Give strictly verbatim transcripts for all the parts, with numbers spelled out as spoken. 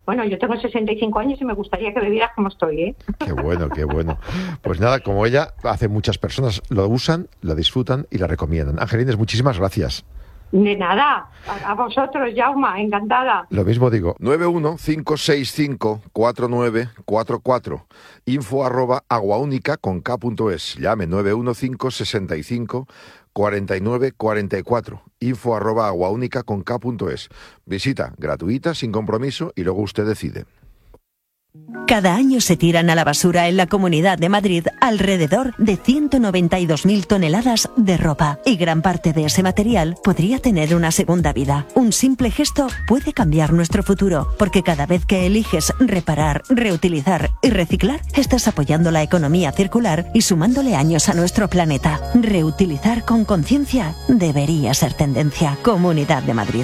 Bueno, yo tengo sesenta y cinco años y me gustaría que me vieras como estoy, ¿eh? Qué bueno, qué bueno. Pues nada, como ella, hace muchas personas lo usan, la disfrutan y la recomiendan. Angelines, muchísimas gracias. De nada, a, a vosotros, Jauma, encantada. Lo mismo digo. nueve uno cinco seis cinco cuatro nueve cuatro cuatro. Info arroba aguaúnica con K punto es. Llame nueve uno cinco seis cinco cuarenta y nueve cuarenta y cuatro. Info arroba aguaúnica con K punto es. Visita gratuita, sin compromiso, y luego usted decide. Cada año se tiran a la basura en la Comunidad de Madrid alrededor de ciento noventa y dos mil toneladas de ropa, y gran parte de ese material podría tener una segunda vida. Un simple gesto puede cambiar nuestro futuro, porque cada vez que eliges reparar, reutilizar y reciclar, estás apoyando la economía circular y sumándole años a nuestro planeta. Reutilizar con conciencia debería ser tendencia. Comunidad de Madrid.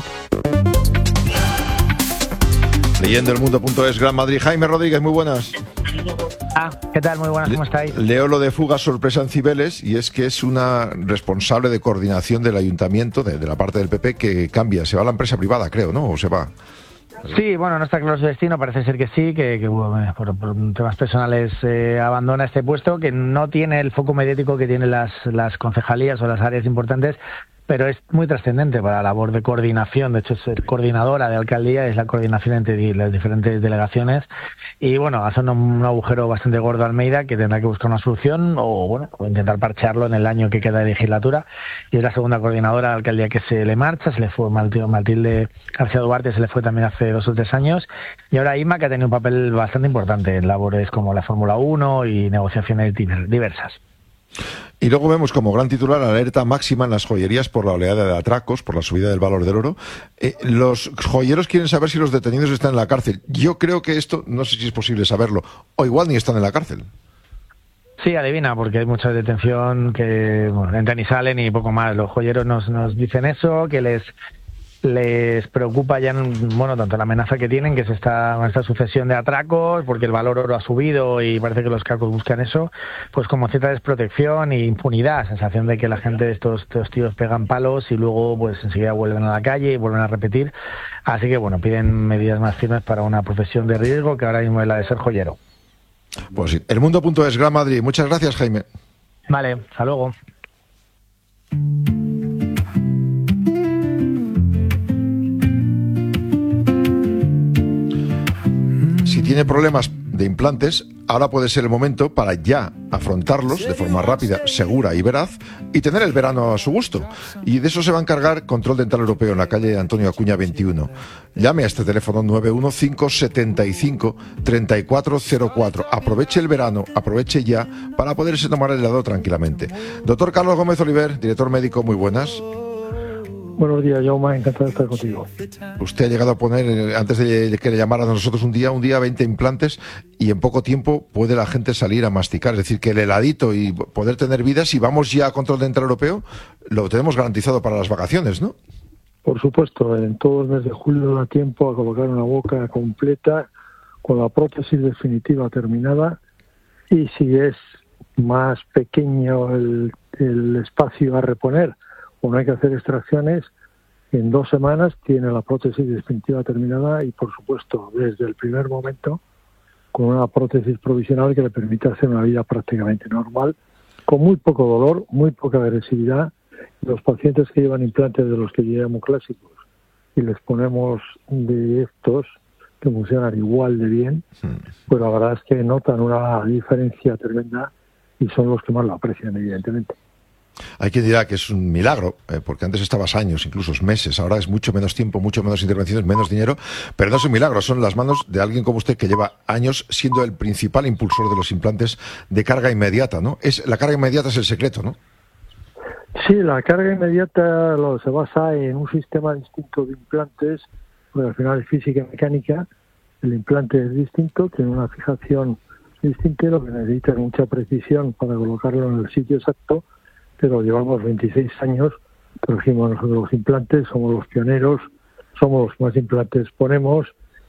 Leyendo el mundo punto es, Gran Madrid. Jaime Rodríguez, muy buenas. Ah, ¿qué tal? Muy buenas, ¿cómo estáis? Leo lo de fuga sorpresa en Cibeles, y es que es una responsable de coordinación del ayuntamiento, de, de la parte del P P, que cambia. Se va a la empresa privada, creo, ¿no? ¿O se va? Sí, bueno, no está claro su destino, parece ser que sí, que, que bueno, por, por temas personales eh, abandona este puesto, que no tiene el foco mediático que tienen las, las concejalías o las áreas importantes, pero es muy trascendente para la labor de coordinación. De hecho, es coordinadora de alcaldía, es la coordinación entre las diferentes delegaciones, y bueno, hace un, un agujero bastante gordo a Almeida, que tendrá que buscar una solución o bueno, o intentar parchearlo en el año que queda de legislatura, y es la segunda coordinadora de alcaldía que se le marcha. Se le fue Matilde García Duarte, se le fue también hace dos o tres años, y ahora Inma, que ha tenido un papel bastante importante en labores como la Fórmula uno y negociaciones diversas. Y luego vemos como gran titular alerta máxima en las joyerías por la oleada de atracos, por la subida del valor del oro. Eh, los joyeros quieren saber si los detenidos están en la cárcel. Yo creo que esto, no sé si es posible saberlo, o igual ni están en la cárcel. Sí, adivina, porque hay mucha detención que bueno, entran y salen y poco más. Los joyeros nos, nos dicen eso, que les les preocupa ya, bueno, tanto la amenaza que tienen, que es esta, esta sucesión de atracos, porque el valor oro ha subido y parece que los cacos buscan eso, pues como cierta desprotección e impunidad, sensación de que la gente de estos, estos tíos pegan palos y luego pues enseguida vuelven a la calle y vuelven a repetir. Así que bueno, piden medidas más firmes para una profesión de riesgo que ahora mismo es la de ser joyero. Pues sí, el mundo punto es, Gran Madrid. Muchas gracias, Jaime. Vale, hasta luego. Si tiene problemas de implantes, ahora puede ser el momento para ya afrontarlos de forma rápida, segura y veraz, y tener el verano a su gusto. Y de eso se va a encargar Control Dental Europeo en la calle Antonio Acuña veintiuno. Llame a este teléfono nueve uno cinco siete cinco tres cuatro cero cuatro. Aproveche el verano, aproveche ya para poderse tomar el helado tranquilamente. Doctor Carlos Gómez Oliver, director médico, muy buenas. Buenos días, Jaume, encantado de estar contigo. Usted ha llegado a poner, antes de que le llamaran a nosotros un día, un día veinte implantes, y en poco tiempo puede la gente salir a masticar. Es decir, que el heladito y poder tener vida, si vamos ya a Control Dental Europeo, lo tenemos garantizado para las vacaciones, ¿no? Por supuesto, en todo el mes de julio da tiempo a colocar una boca completa con la prótesis definitiva terminada, y si es más pequeño el, el espacio a reponer o no hay que hacer extracciones, en dos semanas tiene la prótesis definitiva terminada y, por supuesto, desde el primer momento, con una prótesis provisional que le permite hacer una vida prácticamente normal, con muy poco dolor, muy poca agresividad. Los pacientes que llevan implantes de los que llevamos clásicos y les ponemos de estos que funcionan igual de bien, pues la verdad es que notan una diferencia tremenda y son los que más lo aprecian, evidentemente. Hay quien dirá que es un milagro, eh, porque antes estabas años, incluso meses, ahora es mucho menos tiempo, mucho menos intervenciones, menos dinero, pero no es un milagro, son las manos de alguien como usted que lleva años siendo el principal impulsor de los implantes de carga inmediata, ¿no? Es, la carga inmediata es el secreto, ¿no? Sí, la carga inmediata lo, se basa en un sistema distinto de implantes, porque al final es física y mecánica, el implante es distinto, tiene una fijación distinta, lo que necesita es mucha precisión para colocarlo en el sitio exacto, pero llevamos veintiséis años, trajimos nosotros los implantes, somos los pioneros, somos los que más implantes ponemos,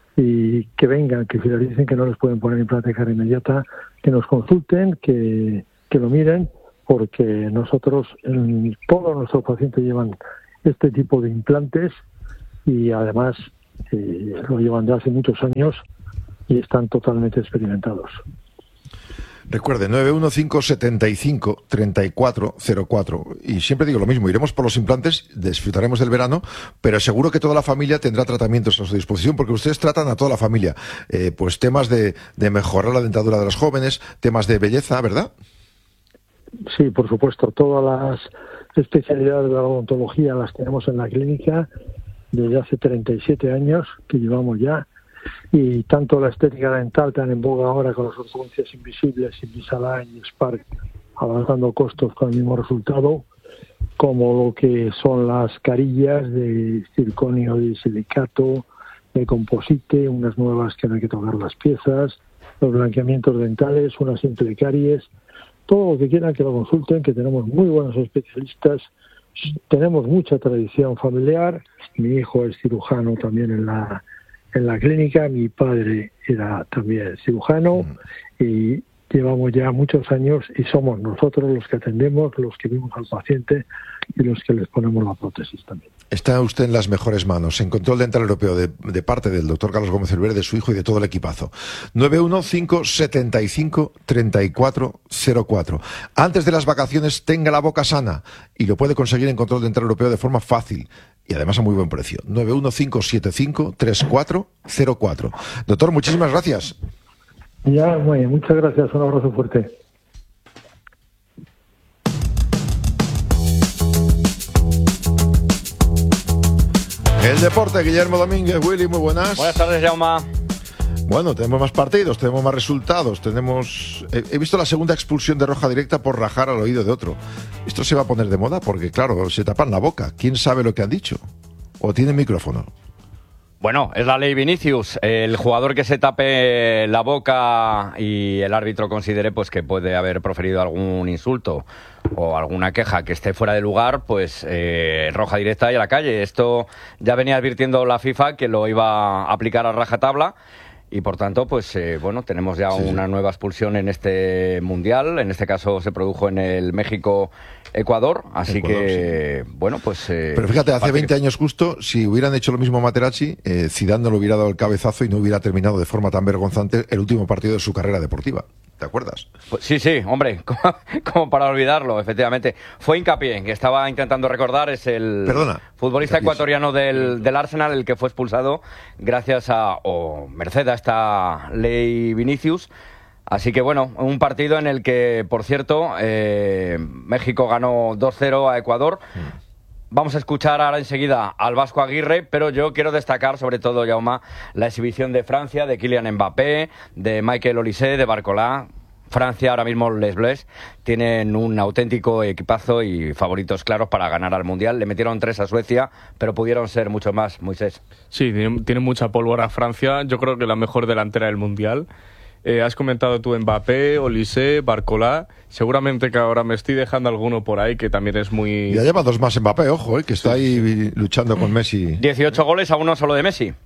y que vengan, que finalicen, que no les pueden poner implante de carga inmediata, que nos consulten, que, que lo miren, porque nosotros, en, todos nuestros pacientes llevan este tipo de implantes, y además eh, lo llevan de hace muchos años y están totalmente experimentados. Recuerde, nueve uno cinco setenta y cinco treinta y cuatro cero cuatro. Y siempre digo lo mismo, iremos por los implantes, disfrutaremos del verano, pero seguro que toda la familia tendrá tratamientos a su disposición, porque ustedes tratan a toda la familia. Eh, pues temas de, de mejorar la dentadura de los jóvenes, temas de belleza, ¿verdad? Sí, por supuesto. Todas las especialidades de la odontología las tenemos en la clínica desde hace treinta y siete años que llevamos ya. Y tanto la estética dental tan en boga ahora con las ortodoncias invisibles, Invisalign y Spark, avanzando costos con el mismo resultado, como lo que son las carillas de circonio y silicato, de composite, unas nuevas que no hay que tocar las piezas, los blanqueamientos dentales, una simple caries, todo lo que quieran que lo consulten, que tenemos muy buenos especialistas, tenemos mucha tradición familiar, mi hijo es cirujano también en la en la clínica, mi padre era también cirujano y llevamos ya muchos años y somos nosotros los que atendemos, los que vemos al paciente y los que les ponemos la prótesis también. Está usted en las mejores manos, en Control Dental Europeo, de, de parte del doctor Carlos Gómez Cervera, de su hijo y de todo el equipazo. nueve uno cinco setenta y cinco treinta y cuatro cero cuatro. Antes de las vacaciones, tenga la boca sana y lo puede conseguir en Control Dental Europeo de forma fácil y además a muy buen precio. nueve uno cinco setenta y cinco treinta y cuatro cero cuatro. Doctor, muchísimas gracias. Ya, muy bien, muchas gracias, un abrazo fuerte. El deporte, Guillermo Domínguez. Willy, muy buenas. Buenas tardes, Jaume. Bueno, tenemos más partidos, tenemos más resultados, tenemos... He, he visto la segunda expulsión de roja directa por rajar al oído de otro. ¿Esto se va a poner de moda? Porque, claro, se tapan la boca. ¿Quién sabe lo que han dicho? ¿O tienen micrófono? Bueno, es la ley Vinicius. El jugador que se tape la boca y el árbitro considere pues que puede haber proferido algún insulto o alguna queja que esté fuera de lugar, pues eh, roja directa y a la calle. Esto ya venía advirtiendo la FIFA que lo iba a aplicar a rajatabla. Y por tanto, pues eh, bueno, tenemos ya sí, una nueva expulsión en este Mundial. En este caso se produjo en el México-Ecuador. Así Ecuador, que, sí. bueno, pues... Eh, Pero fíjate, hace veinte años justo, si hubieran hecho lo mismo Materazzi, eh, Zidane no le hubiera dado el cabezazo y no hubiera terminado de forma tan vergonzante el último partido de su carrera deportiva. ¿Te acuerdas? Pues sí, sí, hombre, como, como para olvidarlo, efectivamente. Fue Hincapié, que estaba intentando recordar, es el Perdona, futbolista Hincapié, ecuatoriano del, del Arsenal, el que fue expulsado gracias a, o merced a esta ley Vinicius. Así que bueno, un partido en el que, por cierto, eh, México ganó dos cero a Ecuador. Mm. Vamos a escuchar ahora enseguida al Vasco Aguirre, pero yo quiero destacar sobre todo, Jaume, la exhibición de Francia, de Kylian Mbappé, de Michael Olise, de Barcola. Francia, ahora mismo Les Bleus, tienen un auténtico equipazo y favoritos claros para ganar al Mundial. Le metieron tres a Suecia, pero pudieron ser mucho más, Moisés. Sí, tiene, tiene mucha pólvora Francia. Yo creo que la mejor delantera del Mundial. Eh, has comentado tú Mbappé, Olise, Barcola. Seguramente que ahora me estoy dejando alguno por ahí que también es muy... Ya lleva dos más Mbappé, ojo, eh, que está ahí sí, sí. luchando con Messi. dieciocho goles a uno solo de Messi.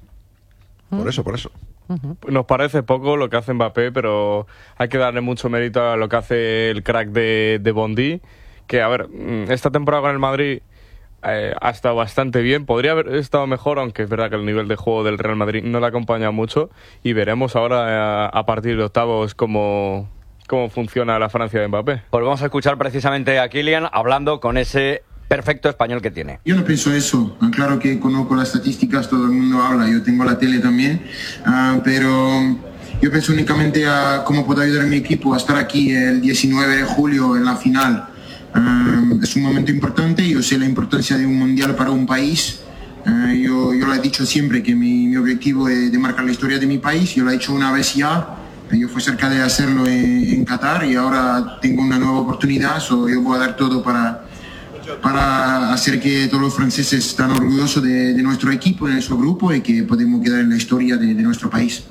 Por eso, por eso. Nos parece poco lo que hace Mbappé, pero hay que darle mucho mérito a lo que hace el crack de, de Bondy, que, a ver, esta temporada con el Madrid eh, ha estado bastante bien. Podría haber estado mejor, aunque es verdad que el nivel de juego del Real Madrid no le acompaña mucho. Y veremos ahora, a, a partir de octavos, cómo, cómo funciona la Francia de Mbappé. Pues vamos a escuchar precisamente a Kylian hablando con ese perfecto español que tiene. Yo no pienso eso. Claro que conozco las estadísticas, todo el mundo habla, yo tengo la tele también, uh, pero yo pienso únicamente a cómo puedo ayudar a mi equipo a estar aquí el diecinueve de julio en la final. Uh, es un momento importante, yo sé la importancia de un mundial para un país. Uh, yo, yo lo he dicho siempre que mi, mi objetivo es de marcar la historia de mi país. Yo lo he hecho una vez ya. Yo fui cerca de hacerlo en, en Qatar y ahora tengo una nueva oportunidad. So yo voy a dar todo para para hacer que todos los franceses estén orgullosos de, de nuestro equipo, de nuestro grupo y que podemos quedar en la historia de, de nuestro país.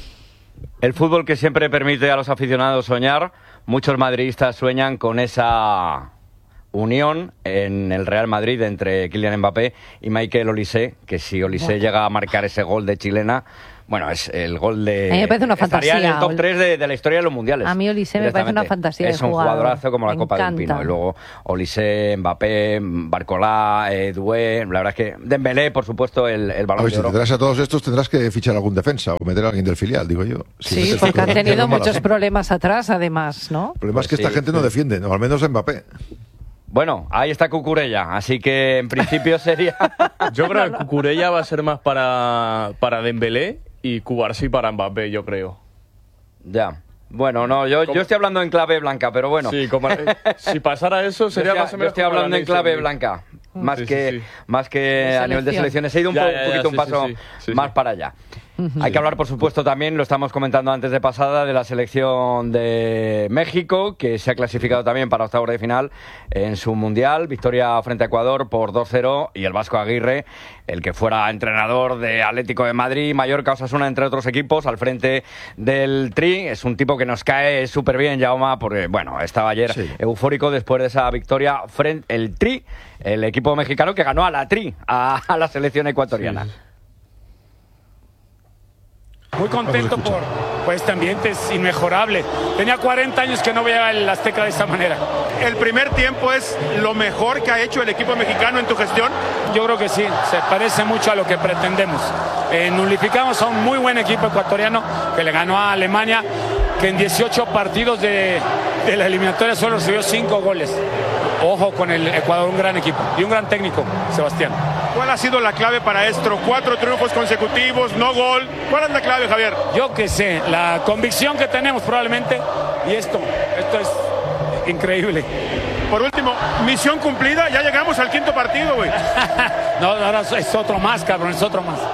El fútbol que siempre permite a los aficionados soñar. Muchos madridistas sueñan con esa unión en el Real Madrid entre Kylian Mbappé y Michael Olise, que si Olise llega a marcar ese gol de chilena, bueno, es el gol de... A mí me parece una fantasía. Estaría en el top tres de, de la historia de los mundiales. A mí Olise me parece una fantasía de Es un jugador. jugadorazo como la Me Copa encanta. del Pino. Y luego Olise, Mbappé, Barcolá, eh, Doué... La verdad es que Dembélé, por supuesto, el, el A balón ver, de si oro. tendrás a todos estos, tendrás que fichar algún defensa o meter a alguien del filial, digo yo. Si Sí, metes porque han cinco tenido delanteros, muchos malas. problemas atrás, además, ¿no? El problema es que Pues esta sí, gente sí. no defiende, o al menos Mbappé. Bueno, ahí está Cucurella, así que en principio sería... Yo creo que Cucurella va a ser más para, para Dembélé y Cubarsí para Mbappé, yo creo. Ya. Bueno, no, yo, yo estoy hablando en clave blanca, pero bueno. Sí, como, eh, si pasara eso sería yo más estoy, o yo menos estoy como la hablando en Nation clave League. blanca, más Sí, sí, que sí. más que De a nivel de selección. selecciones. He ido un, Ya, po- ya, ya, poquito sí, un paso sí, sí, sí, más sí. para allá. Hay que hablar, por supuesto, también, lo estamos comentando antes de pasada, de la selección de México, que se ha clasificado también para octavos de final en su Mundial. Victoria frente a Ecuador por dos cero, y el Vasco Aguirre, el que fuera entrenador de Atlético de Madrid, Mallorca, Osasuna, entre otros equipos, al frente del Tri. Es un tipo que nos cae súper bien, Jaume, porque, bueno, estaba ayer Sí. eufórico después de esa victoria frente el Tri, el equipo mexicano que ganó a la Tri, a, a la selección ecuatoriana. Sí. Muy contento Vamos a por, por este ambiente, es inmejorable. Tenía cuarenta años que no veía el Azteca de esta manera. ¿El primer tiempo es lo mejor que ha hecho el equipo mexicano en tu gestión? Yo creo que sí, se parece mucho a lo que pretendemos. Eh, nulificamos a un muy buen equipo ecuatoriano que le ganó a Alemania, que en dieciocho partidos de, de la eliminatoria solo recibió cinco goles. Ojo con el Ecuador, un gran equipo y un gran técnico, Sebastián. ¿Cuál ha sido la clave para esto? Cuatro triunfos consecutivos, no gol. ¿Cuál es la clave, Javier? Yo que sé, la convicción que tenemos probablemente, y esto, esto es increíble. Por último, misión cumplida, ya llegamos al quinto partido, güey. No, ahora es otro más, cabrón, es otro más.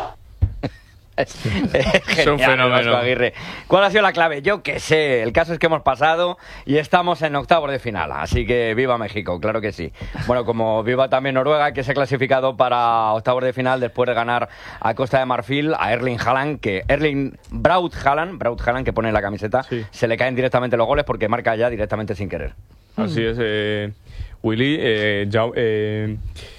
Es un genial, fenómeno. Vasco Aguirre. ¿Cuál ha sido la clave? Yo qué sé. El caso es que hemos pasado y estamos en octavos de final. Así que viva México, claro que sí. Bueno, como viva también Noruega, que se ha clasificado para octavos de final después de ganar a Costa de Marfil a Erling Haaland, que Erling Braut Haaland, Braut Haaland que pone en la camiseta, Sí. se le caen directamente los goles porque marca ya directamente sin querer. Así es, eh, Willy, eh, Jau- eh,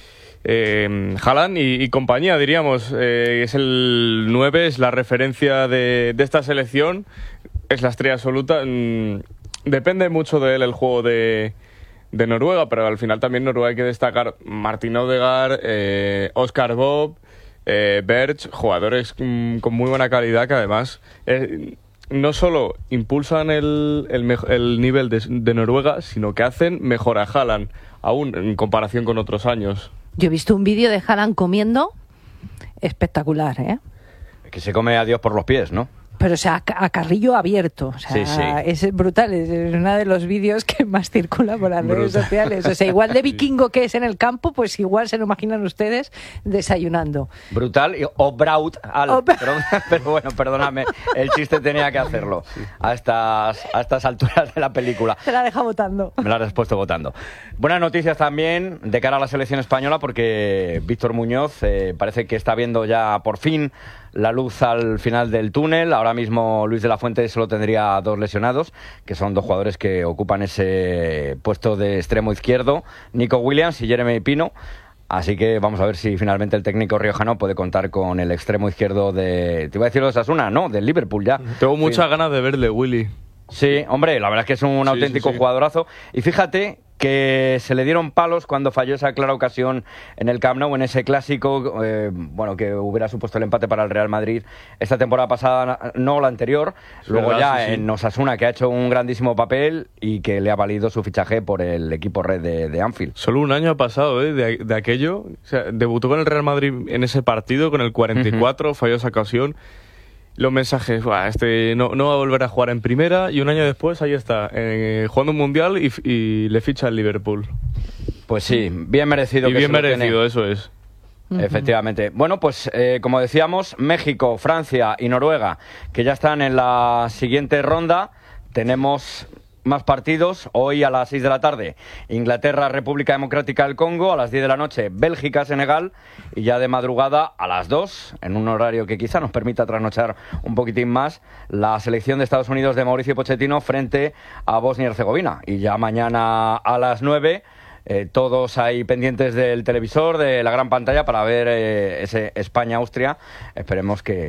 eh, Haaland y, y compañía, diríamos. Eh, es el nueve, es la referencia de, de esta selección, es la estrella absoluta. Mm, depende mucho de él el juego de, de Noruega, pero al final también Noruega hay que destacar Martin Odegaard, eh, Oscar Bob, eh, Berch, jugadores mm, con muy buena calidad que además... Eh, no solo impulsan el, el, mejo- el nivel de, de Noruega, sino que hacen mejor a Haaland, aún en comparación con otros años. Yo he visto un vídeo de Haaland comiendo espectacular, ¿eh? Que se come a Dios por los pies, ¿no? Pero, o sea, a, ca- a carrillo abierto. O sea, Sí, sí. es brutal. Es uno de los vídeos que más circula por las redes Brutal. sociales. O sea, igual de vikingo que es en el campo, pues igual se lo imaginan ustedes desayunando. Brutal y- o Braut al, O- pero, pero bueno, perdóname, el chiste tenía que hacerlo a estas, a estas alturas de la película. Se la deja votando. Me la has puesto votando. Buenas noticias también de cara a la selección española, porque Víctor Muñoz eh, parece que está viendo ya por fin la luz al final del túnel. Ahora mismo Luis de la Fuente solo tendría dos lesionados, que son dos jugadores que ocupan ese puesto de extremo izquierdo, Nico Williams y Jeremy Pino. Así que vamos a ver si finalmente el técnico riojano puede contar con el extremo izquierdo de... Te iba a decir de Osasuna, no, del Liverpool ya. Tengo muchas Sí. ganas de verle, Willy. Sí, hombre, la verdad es que es un Sí, auténtico sí, sí. jugadorazo. Y fíjate que se le dieron palos cuando falló esa clara ocasión en el Camp Nou, en ese clásico, eh, bueno, que hubiera supuesto el empate para el Real Madrid esta temporada pasada, no la anterior. Es Luego verdad, ya sí, sí. en Osasuna, que ha hecho un grandísimo papel y que le ha valido su fichaje por el equipo red de, de Anfield. Solo un año ha pasado ¿eh? de, de aquello. O sea, debutó con el Real Madrid en ese partido, con el cuarenta y cuatro, falló esa ocasión. Los mensajes, "Buah, este no, no va a volver a jugar en primera", y un año después ahí está, eh, jugando un mundial y, y le ficha el Liverpool. Pues sí, bien merecido. Y que bien se lo tiene. merecido, eso es. Efectivamente. Bueno, pues eh, como decíamos, México, Francia y Noruega, que ya están en la siguiente ronda. Tenemos más partidos. Hoy a las seis de la tarde, Inglaterra, República Democrática del Congo. A las diez de la noche, Bélgica, Senegal. Y ya de madrugada, a las dos, en un horario que quizá nos permita trasnochar un poquitín más, la selección de Estados Unidos de Mauricio Pochettino frente a Bosnia y Herzegovina. Y ya mañana a las nueve... Eh, todos ahí pendientes del televisor, de la gran pantalla, para ver eh, ese España-Austria. Esperemos que,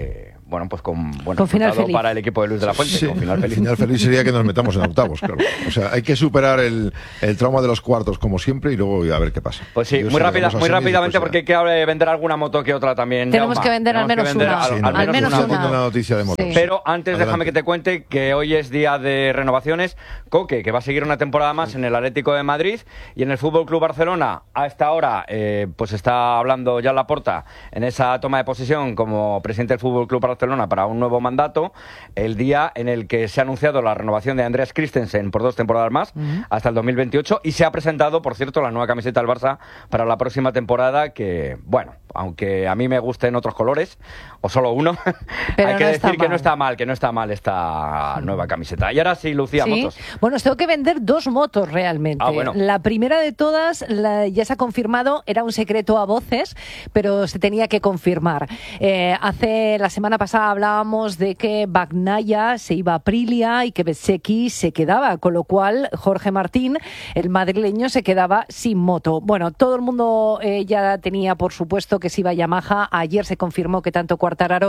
bueno, pues con buen con final resultado feliz para el equipo de Luis de la Fuente. Sí, con final feliz. final feliz sería que nos metamos en octavos, claro. O sea, hay que superar el, el trauma de los cuartos como siempre y luego a ver qué pasa. Pues sí, Yo muy, sé, rápida, vamos a muy semis, rápidamente pues, porque hay que vender alguna moto que otra también. tenemos Jaume. que vender al menos vender una, al, sí, al no, menos menos una. una. una noticia de motos. Sí. Pero antes Adelante. déjame que te cuente que hoy es día de renovaciones. Coque, que va a seguir una temporada más en el Atlético de Madrid, y en el Fútbol Club Barcelona a esta hora eh, pues está hablando ya Laporta en esa toma de posesión como presidente del Fútbol Club Barcelona para un nuevo mandato, el día en el que se ha anunciado la renovación de Andreas Christensen por dos temporadas más, uh-huh, hasta el dos mil veintiocho, y se ha presentado, por cierto, la nueva camiseta del Barça para la próxima temporada, que, bueno, aunque a mí me gusten otros colores, o solo uno, pero hay que no decir que no está mal, que no está mal esta nueva camiseta. Y ahora sí, Lucía, ¿Sí? motos. Bueno, os tengo que vender dos motos realmente. Ah, bueno. La primera de todas la, ya se ha confirmado, era un secreto a voces, pero se tenía que confirmar. Eh, hace la semana pasada hablábamos de que Bagnaia se iba a Aprilia y que Bezzecchi se quedaba, con lo cual Jorge Martín, el madrileño, se quedaba sin moto. Bueno, todo el mundo eh, ya tenía por supuesto que se iba a Yamaha. Ayer se confirmó que tanto Quartararo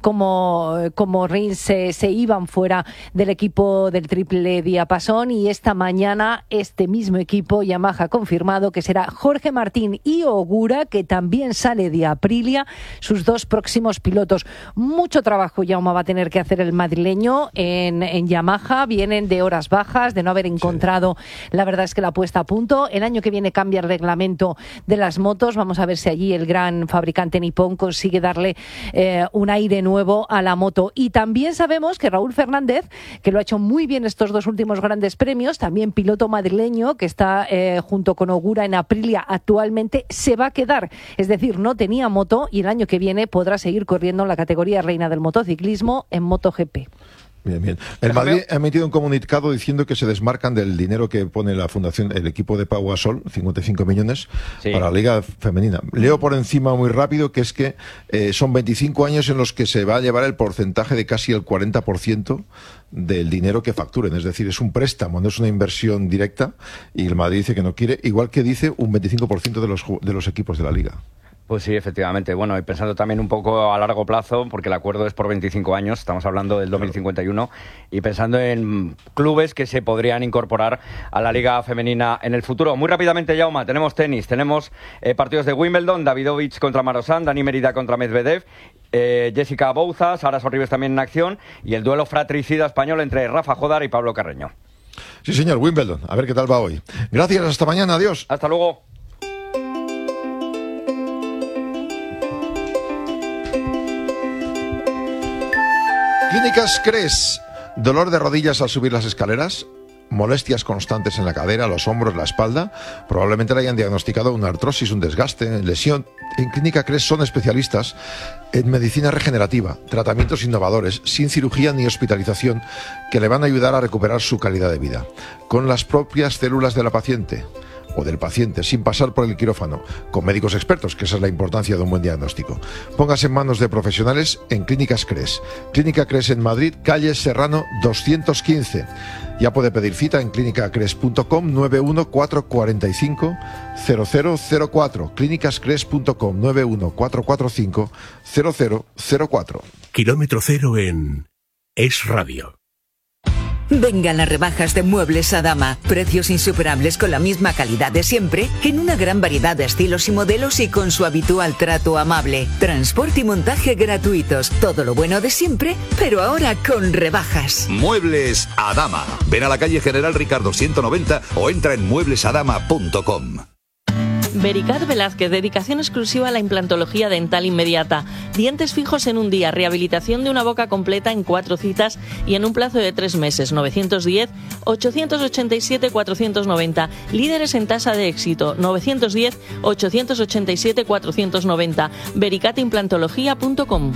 como, como Rins se, se iban fuera del equipo del triple diapasón, y esta mañana este mismo equipo Yamaha ha confirmado que será Jorge Martín y Ogura, que también sale de Aprilia, sus dos próximos pilotos. Mucho trabajo Jaume va a tener que hacer el madrileño en, en Yamaha. Vienen de horas bajas, de no haber encontrado, sí, la verdad es que la puesta a punto. El año que viene cambia el reglamento de las motos. Vamos a ver si allí el gran fabricante nipón consigue darle eh, un aire nuevo a la moto. Y también sabemos que Raúl Fernández, que lo ha hecho muy bien estos dos últimos grandes premios, también piloto madrileño que está eh, junto con Ogura en Aprilia actualmente, se va a quedar. Es decir, no tenía moto y el año que viene podrá seguir corriendo en la categoría reina del motociclismo en MotoGP. Bien, bien. El Madrid ha emitido un comunicado diciendo que se desmarcan del dinero que pone la fundación, el equipo de Pau Gasol, cincuenta y cinco millones, sí, para la Liga Femenina. Leo por encima muy rápido que es que eh, son veinticinco años en los que se va a llevar el porcentaje de casi el cuarenta por ciento del dinero que facturen. Es decir, es un préstamo, no es una inversión directa, y el Madrid dice que no quiere, igual que dice un veinticinco por ciento de los, de los equipos de la Liga. Pues sí, efectivamente. Bueno, y pensando también un poco a largo plazo, porque el acuerdo es por veinticinco años, estamos hablando del dos mil cincuenta y uno, y pensando en clubes que se podrían incorporar a la Liga Femenina en el futuro. Muy rápidamente, Jaume, tenemos tenis, tenemos eh, partidos de Wimbledon, Davidovich contra Marosan, Dani Merida contra Medvedev, eh, Jessica Bouza, Sara Sorribes también en acción, y el duelo fratricida español entre Rafa Jodar y Pablo Carreño. Sí, señor, Wimbledon. A ver qué tal va hoy. Gracias, hasta mañana, adiós. Hasta luego. Clínicas Cres. Dolor de rodillas al subir las escaleras, molestias constantes en la cadera, los hombros, la espalda. Probablemente le hayan diagnosticado una artrosis, un desgaste, lesión. En Clínica Cres son especialistas en medicina regenerativa, tratamientos innovadores, sin cirugía ni hospitalización, que le van a ayudar a recuperar su calidad de vida, con las propias células de la paciente o del paciente, sin pasar por el quirófano, con médicos expertos, que esa es la importancia de un buen diagnóstico. Póngase en manos de profesionales en Clínicas Cres. Clínica Cres en Madrid, calle Serrano doscientos quince. Ya puede pedir cita en clínica cres punto com, nueve uno cuatro cuatro cinco cero cero cero cuatro. clínicas cres punto com, nueve uno cuatro cuatro cinco cero cero cero cuatro. Kilómetro cero en Es Radio. Vengan las rebajas de Muebles Adama. Precios insuperables con la misma calidad de siempre, en una gran variedad de estilos y modelos y con su habitual trato amable. Transporte y montaje gratuitos. Todo lo bueno de siempre, pero ahora con rebajas. Muebles Adama. Ven a la calle General Ricardo ciento noventa o entra en muebles adama punto com. Vericat Velázquez, dedicación exclusiva a la implantología dental inmediata. Dientes fijos en un día, rehabilitación de una boca completa en cuatro citas y en un plazo de tres meses. novecientos diez, ochocientos ochenta y siete, cuatrocientos noventa. Líderes en tasa de éxito. novecientos diez, ochocientos ochenta y siete, cuatrocientos noventa. vericat implantología punto com.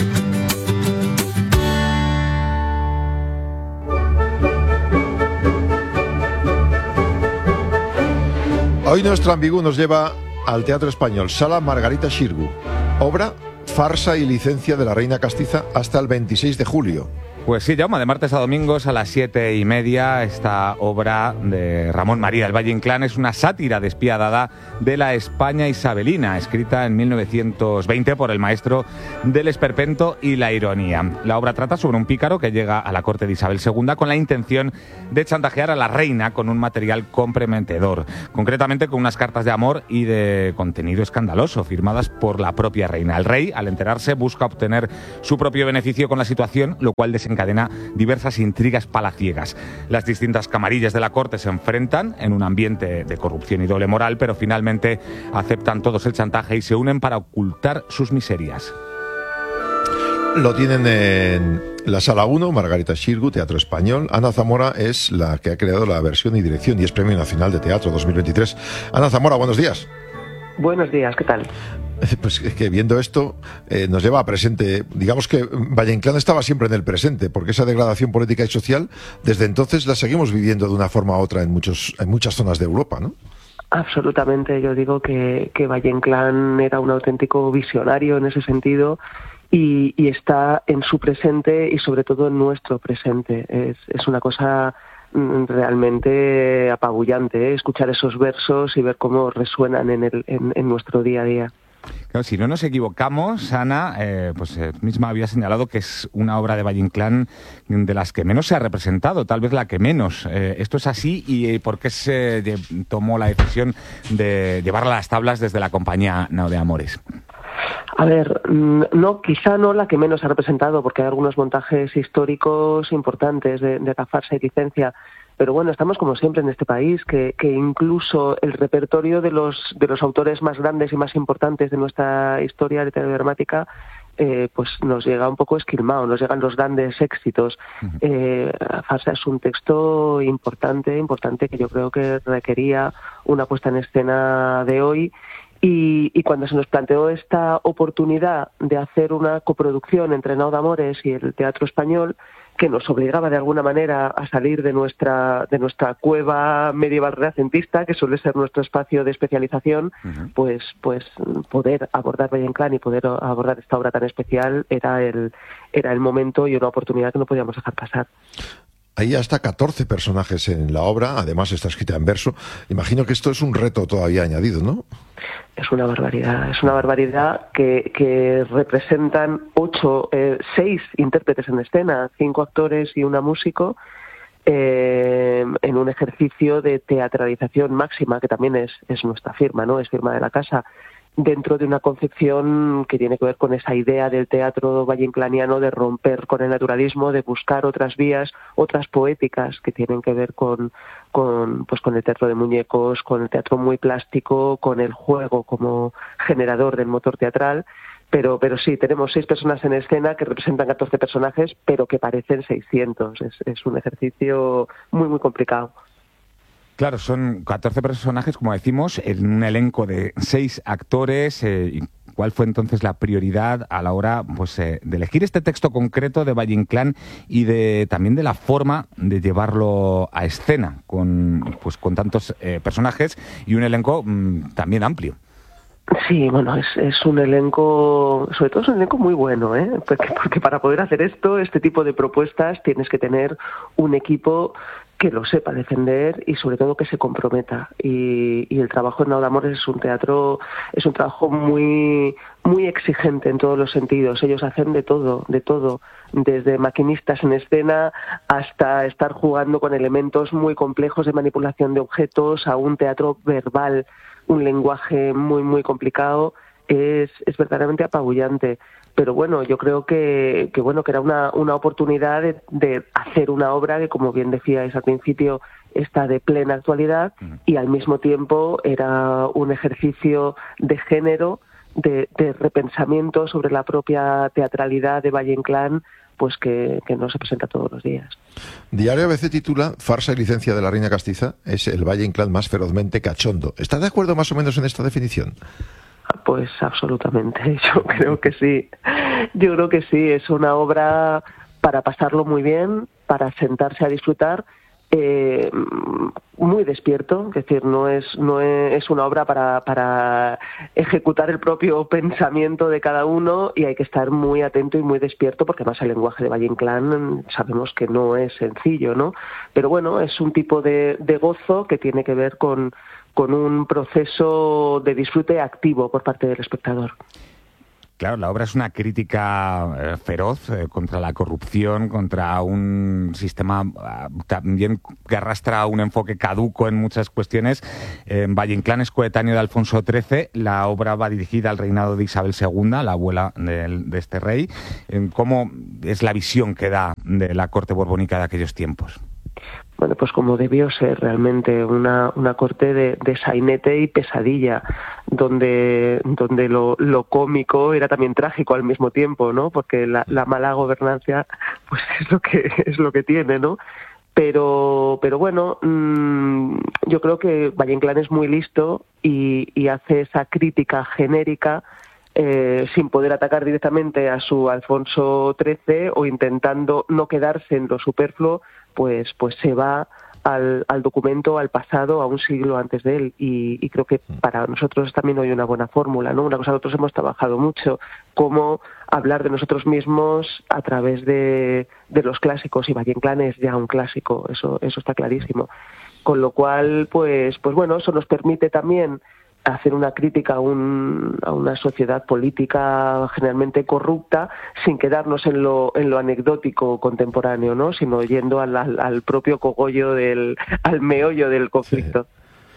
Hoy nuestro ambigú nos lleva al Teatro Español, Sala Margarita Xirgu. Obra, farsa y licencia de la Reina Castiza hasta el veintiséis de julio. Pues sí, Jaume, de martes a domingos a las siete y media, esta obra de Ramón María El Valle Inclán es una sátira despiadada de la España isabelina, escrita en mil novecientos veinte por el maestro del esperpento y la ironía. La obra trata sobre un pícaro que llega a la corte de Isabel segunda con la intención de chantajear a la reina con un material comprometedor, concretamente con unas cartas de amor y de contenido escandaloso, firmadas por la propia reina. El rey, al enterarse, busca obtener su propio beneficio con la situación, lo cual desencadena diversas intrigas palaciegas. Las distintas camarillas de la corte se enfrentan en un ambiente de corrupción y doble moral, pero finalmente aceptan todos el chantaje y se unen para ocultar sus miserias. Lo tienen en la Sala uno, Margarita Xirgu, Teatro Español. Ana Zamora es la que ha creado la versión y dirección y es Premio Nacional de Teatro dos mil veintitrés. Ana Zamora, buenos días. Buenos días, ¿qué tal? Pues es que viendo esto eh, nos lleva a presente. Digamos que Valle Inclán estaba siempre en el presente, porque esa degradación política y social desde entonces la seguimos viviendo de una forma u otra en muchos en muchas zonas de Europa, ¿no? Absolutamente, yo digo que, que Valle Inclán era un auténtico visionario en ese sentido y, y está en su presente y sobre todo en nuestro presente. Es, es una cosa realmente apabullante, ¿eh? Escuchar esos versos y ver cómo resuenan en, el, en, en nuestro día a día. Claro, si no nos equivocamos, Ana, eh, pues eh, misma había señalado que es una obra de Valle Inclán de las que menos se ha representado, tal vez la que menos. Eh, ¿Esto es así y eh, por qué se eh, tomó la decisión de llevarla a las tablas desde la compañía Nao de Amores? A ver, no, quizá no la que menos ha representado, porque hay algunos montajes históricos importantes de, de la farsa y licencia. Pero bueno, estamos como siempre en este país, que, que incluso el repertorio de los de los autores más grandes y más importantes de nuestra historia literaria dramática, eh, pues nos llega un poco esquilmado, nos llegan los grandes éxitos. Eh, Farsa es un texto importante, importante que yo creo que requería una puesta en escena de hoy. Y, y cuando se nos planteó esta oportunidad de hacer una coproducción entre Nao de Amores y el Teatro Español, que nos obligaba de alguna manera a salir de nuestra de nuestra cueva medieval renacentista, que suele ser nuestro espacio de especialización, uh-huh. pues pues poder abordar Valle Inclán y poder abordar esta obra tan especial era el era el momento y una oportunidad que no podíamos dejar pasar. Hay hasta catorce personajes en la obra, además está escrita en verso. Imagino que esto es un reto todavía añadido, ¿no? Es una barbaridad, es una barbaridad que, que representan ocho, eh, seis intérpretes en escena, cinco actores y una músico, eh, en un ejercicio de teatralización máxima, que también es, es nuestra firma, ¿no? Es firma de la casa, dentro de una concepción que tiene que ver con esa idea del teatro valleinclaniano de romper con el naturalismo, de buscar otras vías, otras poéticas que tienen que ver con, con, pues con el teatro de muñecos, con el teatro muy plástico, con el juego como generador del motor teatral. Pero, pero sí, tenemos seis personas en escena que representan catorce personajes, pero que parecen seiscientos. Es, es un ejercicio muy, muy complicado. Claro, son catorce personajes, como decimos, en un elenco de seis actores. Eh, ¿Cuál fue entonces la prioridad a la hora pues, eh, de elegir este texto concreto de Valle Inclán y de, también de la forma de llevarlo a escena con, pues, con tantos eh, personajes y un elenco mmm, también amplio? Sí, bueno, es, es un elenco, sobre todo es un elenco muy bueno, ¿eh? Porque, porque para poder hacer esto, este tipo de propuestas, tienes que tener un equipo que lo sepa defender y sobre todo que se comprometa. Y, y el trabajo en Nao de Amores es un teatro, es un trabajo muy, muy exigente en todos los sentidos. Ellos hacen de todo, de todo, desde maquinistas en escena hasta estar jugando con elementos muy complejos de manipulación de objetos, a un teatro verbal, un lenguaje muy, muy complicado. Es, es verdaderamente apabullante. Pero bueno, yo creo que, que bueno que era una, una oportunidad de, de hacer una obra que, como bien decíais al principio, está de plena actualidad y al mismo tiempo era un ejercicio de género, de, de repensamiento sobre la propia teatralidad de Valle Inclán, pues que, que no se presenta todos los días. Diario A B C titula Farsa y licencia de la Reina Castiza es el Valle Inclán más ferozmente cachondo. ¿Está de acuerdo más o menos en esta definición? Pues absolutamente, yo creo que sí. Yo creo que sí, es una obra para pasarlo muy bien, para sentarse a disfrutar eh, muy despierto, es decir, no es no es una obra para, para ejecutar el propio pensamiento de cada uno, y hay que estar muy atento y muy despierto, porque además el lenguaje de Valle Inclán sabemos que no es sencillo, ¿no? Pero bueno, es un tipo de, de gozo que tiene que ver con, con un proceso de disfrute activo por parte del espectador. Claro, la obra es una crítica eh, feroz eh, contra la corrupción, contra un sistema eh, también que arrastra un enfoque caduco en muchas cuestiones. Eh, Valle Inclán es coetáneo de Alfonso trece, la obra va dirigida al reinado de Isabel segunda, la abuela de, de este rey. Eh, ¿Cómo es la visión que da de la corte borbónica de aquellos tiempos? Bueno, pues como debió ser realmente una, una corte de, de sainete y pesadilla, donde, donde lo, lo cómico era también trágico al mismo tiempo, ¿no? Porque la, la mala gobernanza, pues es lo que es lo que tiene, ¿no? Pero, pero bueno, mmm, yo creo que Valle Inclán es muy listo y, y hace esa crítica genérica, Eh, sin poder atacar directamente a su Alfonso trece, o intentando no quedarse en lo superfluo, pues pues se va al, al documento, al pasado, a un siglo antes de él, y, y creo que para nosotros también hay una buena fórmula, ¿no? Una cosa que nosotros hemos trabajado mucho, cómo hablar de nosotros mismos a través de, de los clásicos, y Valle Inclán es ya un clásico, eso eso está clarísimo. Con lo cual, pues pues bueno, eso nos permite también hacer una crítica a, un, a una sociedad política generalmente corrupta, sin quedarnos en lo, en lo anecdótico contemporáneo, ¿no? Sino yendo al, al, al propio cogollo, del, al meollo del conflicto.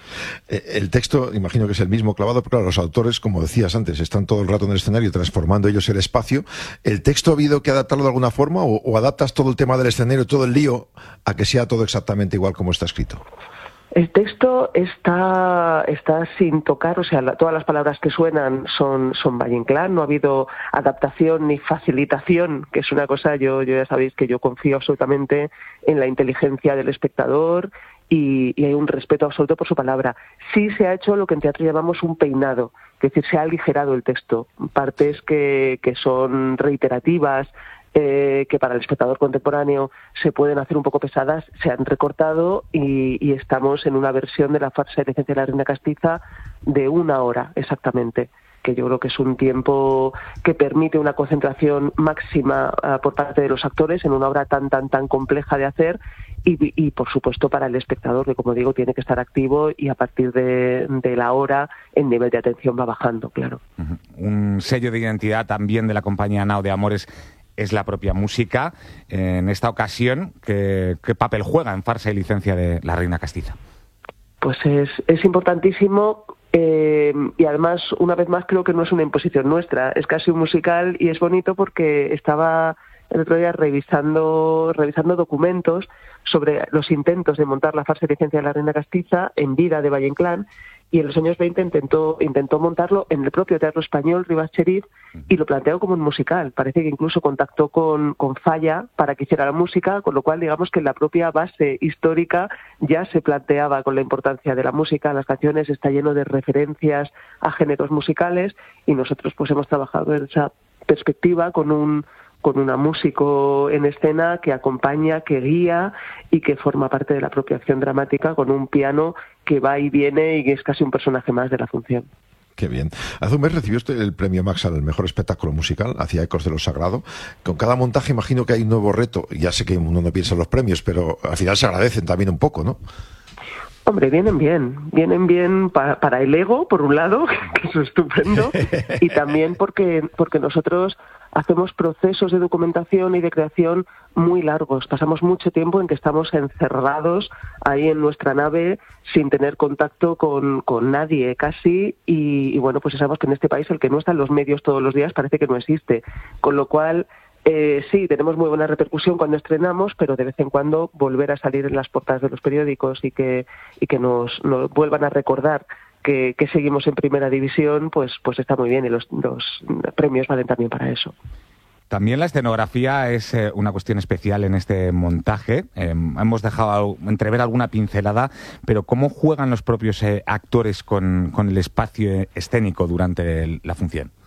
Sí. El texto, imagino que es el mismo clavado, pero claro, los autores, como decías antes, están todo el rato en el escenario transformando ellos el espacio. ¿El texto ha habido que adaptarlo de alguna forma, o, o adaptas todo el tema del escenario, todo el lío, a que sea todo exactamente igual como está escrito? El texto está, está sin tocar, o sea, la, todas las palabras que suenan son, son Valle Inclán, no ha habido adaptación ni facilitación, que es una cosa, yo, yo ya sabéis que yo confío absolutamente en la inteligencia del espectador, y, y hay un respeto absoluto por su palabra. Sí se ha hecho lo que en teatro llamamos un peinado, es decir, se ha aligerado el texto, partes que, que son reiterativas, Eh, que para el espectador contemporáneo se pueden hacer un poco pesadas, se han recortado, y, y estamos en una versión de la farsa de licencia de la reina castiza de una hora exactamente, que yo creo que es un tiempo que permite una concentración máxima uh, por parte de los actores en una obra tan tan tan compleja de hacer, y, y por supuesto para el espectador, que como digo tiene que estar activo, y a partir de, de la hora el nivel de atención va bajando, claro. Uh-huh. Un sello de identidad también de la compañía Nao de Amores es la propia música. En esta ocasión, ¿qué, qué papel juega en farsa y licencia de la reina castiza? Pues es, es importantísimo, eh, y además, una vez más, creo que no es una imposición nuestra, es casi un musical, y es bonito porque estaba el otro día revisando, revisando documentos sobre los intentos de montar la farsa y licencia de la reina castiza en vida de Valle Inclán, y en los años veinte intentó intentó montarlo en el propio Teatro Español Rivas Cherif, y lo planteó como un musical. Parece que incluso contactó con, con Falla para que hiciera la música, con lo cual digamos que en la propia base histórica ya se planteaba con la importancia de la música. Las canciones está lleno de referencias a géneros musicales, y nosotros pues hemos trabajado en esa perspectiva con un con una músico en escena que acompaña, que guía y que forma parte de la propia acción dramática, con un piano que va y viene y que es casi un personaje más de la función. Qué bien. Hace un mes recibió usted el premio Max al mejor espectáculo musical, hacia Ecos de lo Sagrado. Con cada montaje imagino que hay un nuevo reto. Ya sé que uno no piensa en los premios, pero al final se agradecen también un poco, ¿no? Hombre, vienen bien, vienen bien para, para el ego, por un lado, que eso es estupendo, y también porque, porque nosotros hacemos procesos de documentación y de creación muy largos. Pasamos mucho tiempo en que estamos encerrados ahí en nuestra nave sin tener contacto con, con nadie casi, y, y bueno, pues sabemos que en este país el que no está en los medios todos los días parece que no existe, con lo cual Eh, sí, tenemos muy buena repercusión cuando estrenamos, pero de vez en cuando volver a salir en las portadas de los periódicos y que y que nos, nos vuelvan a recordar que, que seguimos en primera división, pues pues está muy bien, y los, los premios valen también para eso. También la escenografía es eh, una cuestión especial en este montaje. Eh, hemos dejado entrever alguna pincelada, pero ¿cómo juegan los propios eh, actores con, con el espacio escénico durante el, la función?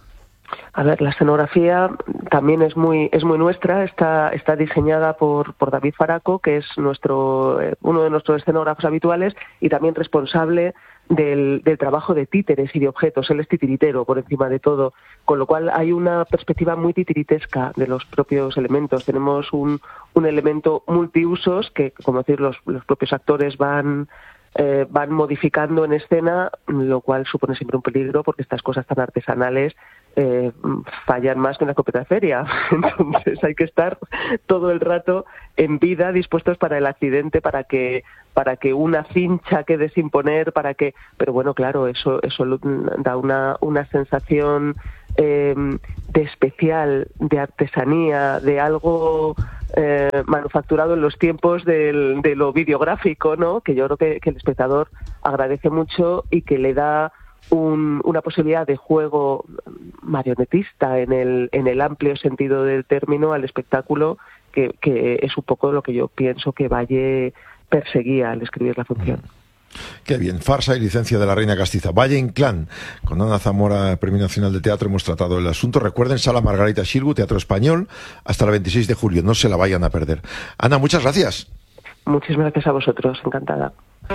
A ver, la escenografía también es muy es muy nuestra, está está diseñada por, por David Faraco, que es nuestro eh, uno de nuestros escenógrafos habituales y también responsable del, del trabajo de títeres y de objetos. Él es titiritero por encima de todo, con lo cual hay una perspectiva muy titiritesca de los propios elementos. Tenemos un, un elemento multiusos que, como decir, los, los propios actores van... Eh, van modificando en escena, lo cual supone siempre un peligro porque estas cosas tan artesanales eh, fallan más que una escopeta de feria. Entonces hay que estar todo el rato en vida, dispuestos para el accidente, para que para que una cincha quede sin poner, para que, pero bueno, claro, eso eso da una una sensación eh, de especial, de artesanía, de algo Eh, manufacturado en los tiempos del, de lo videográfico, ¿no? Que yo creo que, que el espectador agradece mucho y que le da un, una posibilidad de juego marionetista en el, en el amplio sentido del término al espectáculo, que, que es un poco lo que yo pienso que Valle perseguía al escribir la función. Qué bien, farsa y licencia de la Reina Castiza. Valle Inclán, con Ana Zamora, Premio Nacional de Teatro, hemos tratado el asunto. Recuerden, Sala Margarita Xirgu, Teatro Español, hasta el veintiséis de julio. No se la vayan a perder. Ana, muchas gracias. Muchísimas gracias a vosotros, encantada.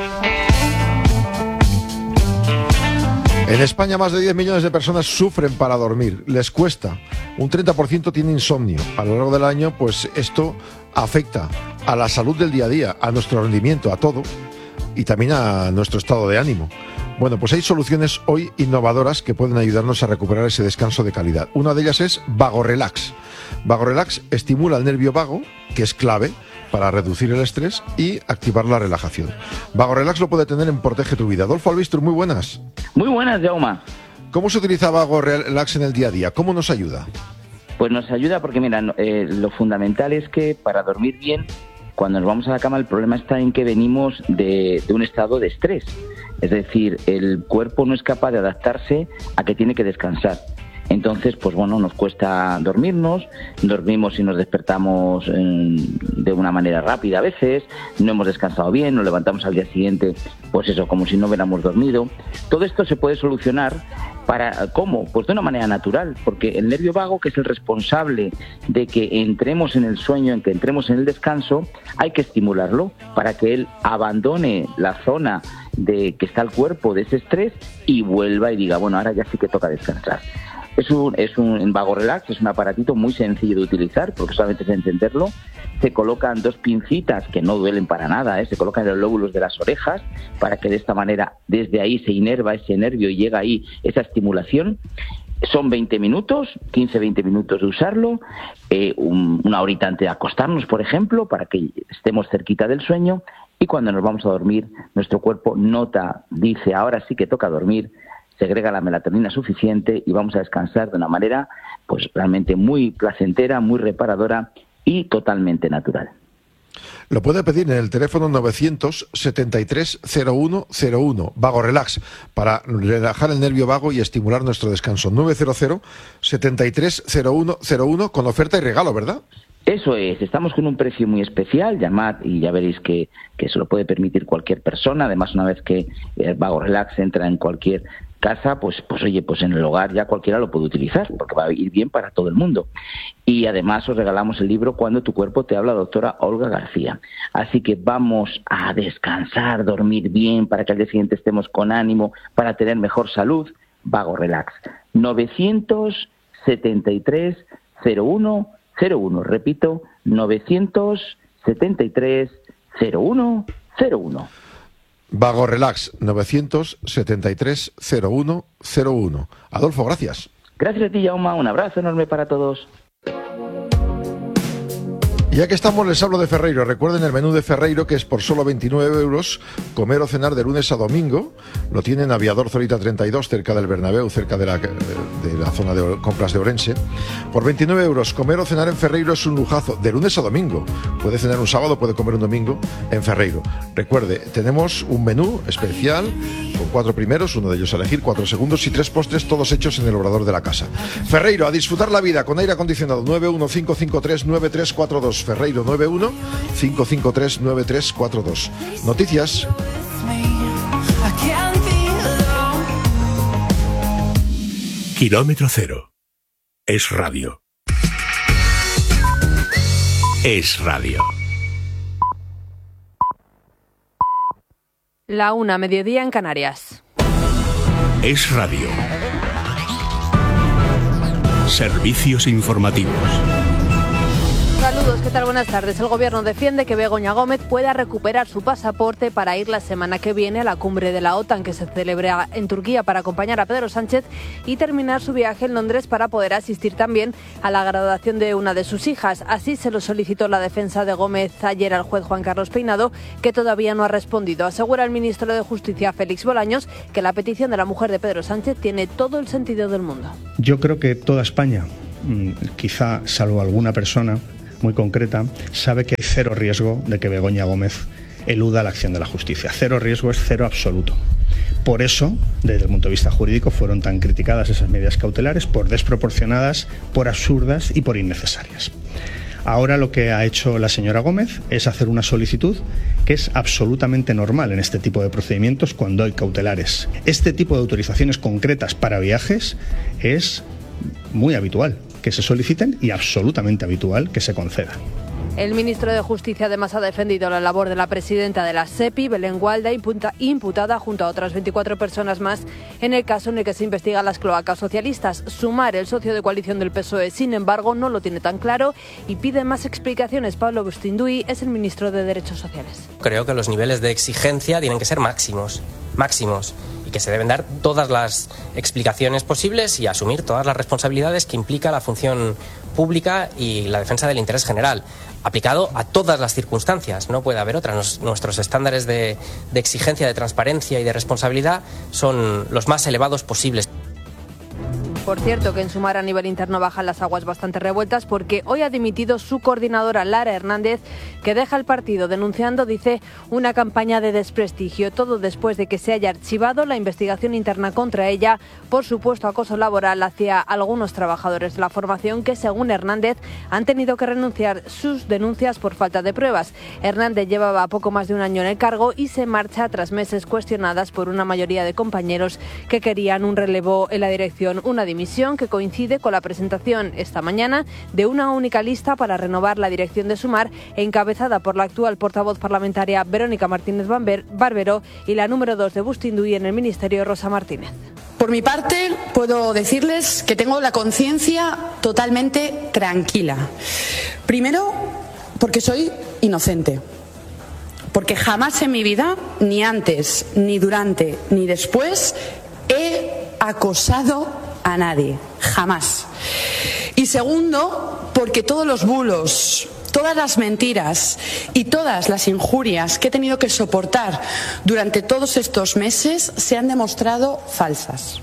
En España más de diez millones de personas sufren para dormir, les cuesta. Un treinta por ciento tiene insomnio. A lo largo del año, pues esto afecta a la salud del día a día, a nuestro rendimiento, a todo, y también a nuestro estado de ánimo. Bueno, pues hay soluciones hoy innovadoras que pueden ayudarnos a recuperar ese descanso de calidad. Una de ellas es VagoRelax. VagoRelax estimula el nervio vago, que es clave para reducir el estrés y activar la relajación. VagoRelax lo puede tener en Protege tu Vida. Adolfo Albistur, muy buenas. Muy buenas, Jaume. ¿Cómo se utiliza VagoRelax en el día a día? ¿Cómo nos ayuda? Pues nos ayuda porque, mira, eh, lo fundamental es que para dormir bien, cuando nos vamos a la cama, el problema está en que venimos de, de un estado de estrés. Es decir, el cuerpo no es capaz de adaptarse a que tiene que descansar. Entonces, pues bueno, nos cuesta dormirnos, dormimos y nos despertamos eh, de una manera rápida a veces, no hemos descansado bien, nos levantamos al día siguiente, pues eso, como si no hubiéramos dormido. Todo esto se puede solucionar para, ¿cómo? Pues de una manera natural, porque el nervio vago, que es el responsable de que entremos en el sueño, en que entremos en el descanso, hay que estimularlo para que él abandone la zona de que está el cuerpo de ese estrés y vuelva y diga, bueno, ahora ya sí que toca descansar. Es un, es un VagoRelax, es un aparatito muy sencillo de utilizar, porque solamente es encenderlo. Se colocan dos pincitas que no duelen para nada, ¿eh? Se colocan en los lóbulos de las orejas para que de esta manera desde ahí se inerva ese nervio y llega ahí esa estimulación. Son veinte minutos, quince a veinte minutos de usarlo, eh, un, una horita antes de acostarnos, por ejemplo, para que estemos cerquita del sueño, y cuando nos vamos a dormir, nuestro cuerpo nota, dice, ahora sí que toca dormir, segrega la melatonina suficiente y vamos a descansar de una manera pues realmente muy placentera, muy reparadora y totalmente natural. Lo puede pedir en el teléfono novecientos setenta y tres cero uno cero uno, VagoRelax, para relajar el nervio vago y estimular nuestro descanso. novecientos setenta y tres cero uno cero uno, con oferta y regalo, ¿verdad? Eso es, estamos con un precio muy especial, llamad y ya veréis que, que se lo puede permitir cualquier persona. Además, una vez que el VagoRelax entra en cualquier casa, pues, pues oye, pues en el hogar ya cualquiera lo puede utilizar, porque va a ir bien para todo el mundo. Y además os regalamos el libro Cuando tu cuerpo te habla, doctora Olga García. Así que vamos a descansar, dormir bien, para que al día siguiente estemos con ánimo, para tener mejor salud. VagoRelax, novecientos setenta y tres cero uno cero uno, repito, novecientos setenta y tres cero uno cero uno. VagoRelax, novecientos setenta y tres cero uno cero uno. Adolfo, gracias. Gracias a ti, Jaume. Un abrazo enorme para todos. Ya que estamos, les hablo de Ferreiro. Recuerden el menú de Ferreiro, que es por solo veintinueve euros, comer o cenar de lunes a domingo. Lo tienen Aviador Zorita treinta y dos, cerca del Bernabéu, cerca de la, de la zona de compras de Orense. Por veintinueve euros, comer o cenar en Ferreiro es un lujazo, de lunes a domingo. Puede cenar un sábado, puede comer un domingo en Ferreiro. Recuerde, tenemos un menú especial con cuatro primeros, uno de ellos a elegir, cuatro segundos y tres postres, todos hechos en el obrador de la casa. Ferreiro, a disfrutar la vida con aire acondicionado. Nueve uno cinco cinco tres nueve tres cuatro dos. Ferreiro, nueve uno cinco cinco tres nueve tres cuatro dos. Noticias. Kilómetro cero. Es Radio. Es Radio. La una, mediodía en Canarias. Es Radio. Servicios informativos. Saludos, ¿qué tal? Buenas tardes. El Gobierno defiende que Begoña Gómez pueda recuperar su pasaporte para ir la semana que viene a la cumbre de la OTAN que se celebra en Turquía para acompañar a Pedro Sánchez y terminar su viaje en Londres para poder asistir también a la graduación de una de sus hijas. Así se lo solicitó la defensa de Gómez ayer al juez Juan Carlos Peinado, que todavía no ha respondido. Asegura el ministro de Justicia, Félix Bolaños, que la petición de la mujer de Pedro Sánchez tiene todo el sentido del mundo. Yo creo que toda España, quizá salvo alguna persona muy concreta, sabe que hay cero riesgo de que Begoña Gómez eluda la acción de la justicia. Cero riesgo es cero absoluto. Por eso, desde el punto de vista jurídico, fueron tan criticadas esas medidas cautelares, por desproporcionadas, por absurdas y por innecesarias. Ahora lo que ha hecho la señora Gómez es hacer una solicitud que es absolutamente normal en este tipo de procedimientos cuando hay cautelares. Este tipo de autorizaciones concretas para viajes es muy habitual que se soliciten y absolutamente habitual que se concedan. El ministro de Justicia además ha defendido la labor de la presidenta de la SEPI, Belén Gualda, imputada junto a otras veinticuatro personas más en el caso en el que se investigan las cloacas socialistas. Sumar, el socio de coalición del P S O E, sin embargo, no lo tiene tan claro y pide más explicaciones. Pablo Bustinduy es el ministro de Derechos Sociales. Creo que los niveles de exigencia tienen que ser máximos, máximos. Y que se deben dar todas las explicaciones posibles y asumir todas las responsabilidades que implica la función pública y la defensa del interés general, aplicado a todas las circunstancias. No puede haber otra. Nos, nuestros estándares de, de exigencia, de transparencia y de responsabilidad son los más elevados posibles. Por cierto, que en Sumar a nivel interno bajan las aguas bastante revueltas porque hoy ha dimitido su coordinadora Lara Hernández, que deja el partido denunciando, dice, una campaña de desprestigio. Todo después de que se haya archivado la investigación interna contra ella por supuesto acoso laboral hacia algunos trabajadores de la formación que, según Hernández, han tenido que renunciar sus denuncias por falta de pruebas. Hernández llevaba poco más de un año en el cargo y se marcha tras meses cuestionadas por una mayoría de compañeros que querían un relevo en la dirección, una dimisión que coincide con la presentación esta mañana de una única lista para renovar la dirección de Sumar, encabezada por la actual portavoz parlamentaria Verónica Martínez Barbero y la número dos de Bustinduy en el Ministerio, Rosa Martínez. Por mi parte, puedo decirles que tengo la conciencia totalmente tranquila. Primero, porque soy inocente. Porque jamás en mi vida, ni antes, ni durante, ni después, he acosado a nadie. Jamás. Y segundo, porque todos los bulos, todas las mentiras y todas las injurias que he tenido que soportar durante todos estos meses se han demostrado falsas.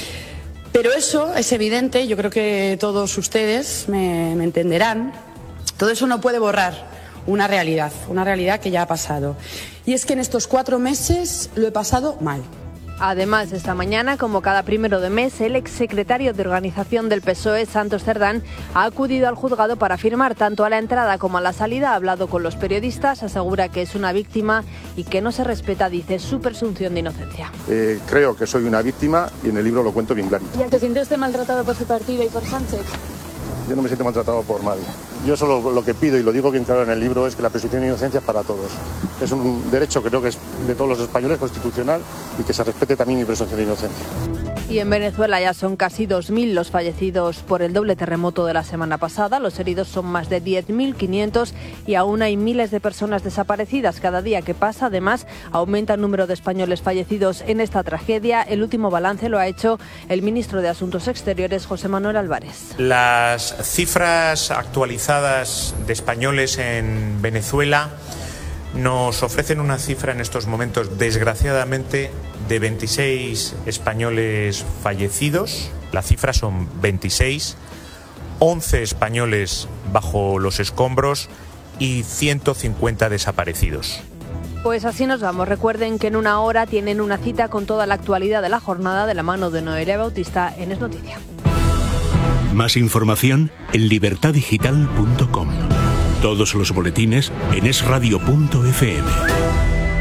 Pero eso es evidente, yo creo que todos ustedes me, me entenderán, todo eso no puede borrar una realidad, una realidad que ya ha pasado. Y es que en estos cuatro meses lo he pasado mal. Además, esta mañana, como cada primero de mes, el exsecretario de Organización del P S O E, Santos Cerdán, ha acudido al juzgado para firmar tanto a la entrada como a la salida. Ha hablado con los periodistas, asegura que es una víctima y que no se respeta, dice, su presunción de inocencia. Eh, creo que soy una víctima y en el libro lo cuento bien clarito. ¿Y te siente usted maltratado por su partido y por Sánchez? Yo no me siento maltratado por nadie. Yo solo lo que pido, y lo digo bien claro en el libro, es que la presunción de inocencia es para todos. Es un derecho que creo que es de todos los españoles, constitucional, y que se respete también mi presunción de inocencia. Y en Venezuela ya son casi dos mil los fallecidos por el doble terremoto de la semana pasada. Los heridos son más de diez mil quinientos y aún hay miles de personas desaparecidas. Cada día que pasa, además, aumenta el número de españoles fallecidos en esta tragedia. El último balance lo ha hecho el ministro de Asuntos Exteriores, José Manuel Álvarez. Las cifras actualizadas de españoles en Venezuela nos ofrecen una cifra en estos momentos, desgraciadamente, de veintiséis españoles fallecidos. La cifra son veintiséis, once españoles bajo los escombros y ciento cincuenta desaparecidos. Pues así nos vamos. Recuerden que en una hora tienen una cita con toda la actualidad de la jornada de la mano de Noelia Bautista en Es Noticia. Más información en libertad digital punto com. Todos los boletines en es radio punto efe eme.